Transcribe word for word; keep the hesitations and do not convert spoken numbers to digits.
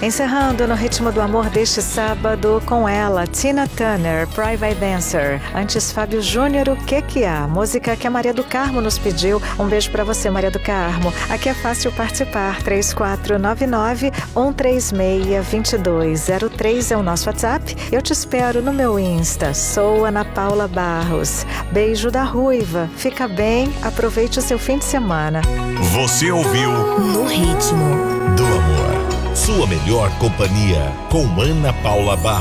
Encerrando no ritmo do amor deste sábado com ela, Tina Turner, Private Dancer. Antes, Fábio Júnior, O Que Que Há? Música que a Maria do Carmo nos pediu. Um beijo pra você, Maria do Carmo. Aqui é fácil participar. três quatro nove nove, um três seis, dois dois zero três é o nosso WhatsApp. Eu te espero no meu Insta. Sou Ana Paula Barros. Beijo da Ruiva. Fica bem, aproveite o seu fim de semana. Você ouviu No Ritmo do Amor. Sua melhor companhia com Ana Paula Barros.